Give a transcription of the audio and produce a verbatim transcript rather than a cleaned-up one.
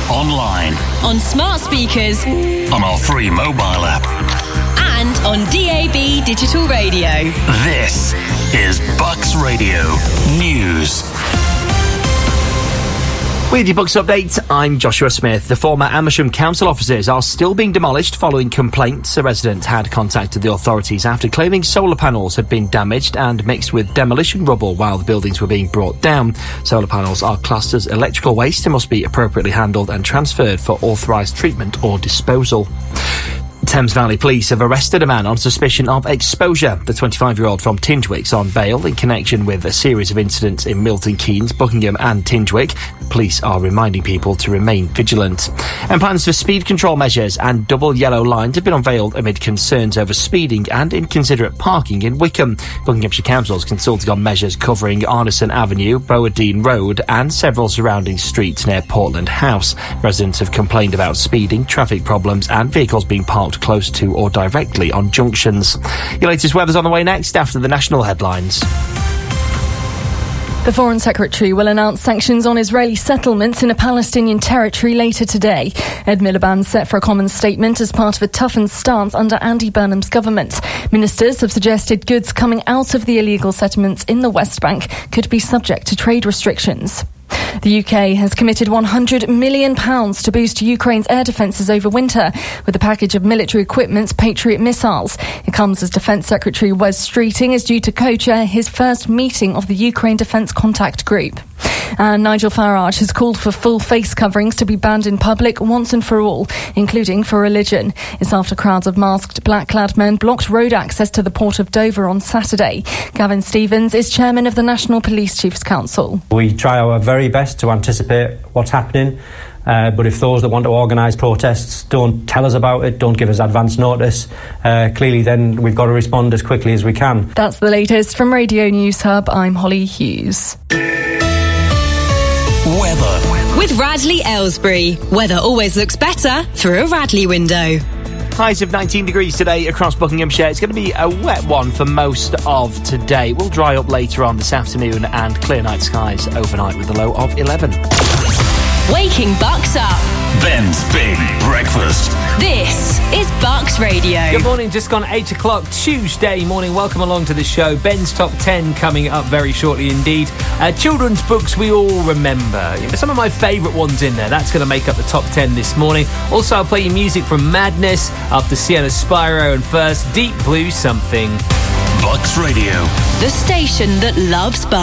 online, on smart speakers, on our free mobile app, and on D A B digital radio. This is Bucks Radio News. With your Bucks update, I'm Joshua Smith. The former Amersham council offices are still being demolished following complaints. A resident had contacted the authorities after claiming solar panels had been damaged and mixed with demolition rubble while the buildings were being brought down. Solar panels are classed as electrical waste and must be appropriately handled and transferred for authorised treatment or disposal. Thames Valley Police have arrested a man on suspicion of exposure. The twenty-five-year-old from Tingewick's on bail in connection with a series of incidents in Milton Keynes, Buckingham and Tingewick. Police are reminding people to remain vigilant. And plans for speed control measures and double yellow lines have been unveiled amid concerns over speeding and inconsiderate parking in Wickham. Buckinghamshire Council is consulting on measures covering Arneson Avenue, Bowadeen Road and several surrounding streets near Portland House. Residents have complained about speeding, traffic problems and vehicles being parked close to or directly on junctions. Your latest weather's on the way next after the national headlines. The Foreign Secretary will announce sanctions on Israeli settlements in a Palestinian territory later today. Ed Miliband set for a common statement as part of a toughened stance under Andy Burnham's government. Ministers have suggested goods coming out of the illegal settlements in the West Bank could be subject to trade restrictions. The U K has committed one hundred million pounds to boost Ukraine's air defences over winter with a package of military equipment, Patriot missiles. It comes as Defence Secretary Wes Streeting is due to co-chair his first meeting of the Ukraine Defence Contact Group. And Nigel Farage has called for full face coverings to be banned in public once and for all, including for religion. It's after crowds of masked black-clad men blocked road access to the port of Dover on Saturday. Gavin Stevens is chairman of the National Police Chiefs Council. We try our very best to anticipate what's happening. Uh, but if those that want to organise protests don't tell us about it, don't give us advance notice, uh, clearly then we've got to respond as quickly as we can. That's the latest from Radio News Hub. I'm Holly Hughes. Weather. With Radley Aylesbury. Weather always looks better through a Radley window. Highs of nineteen degrees today across Buckinghamshire. It's going to be a wet one for most of today. We'll dry up later on this afternoon and clear night skies overnight with a low of eleven. Waking Bucks up. Ben's Big Breakfast. This is Bucks Radio. Good morning, just gone eight o'clock Tuesday morning. Welcome along to the show. Ben's Top ten coming up very shortly indeed. Uh, children's books we all remember. You know, some of my favourite ones in there. That's going to make up the top ten this morning. Also, I'll play you music from Madness after Sienna Spyro, and first, Deep Blue Something. Bucks Radio. The station that loves Bucks.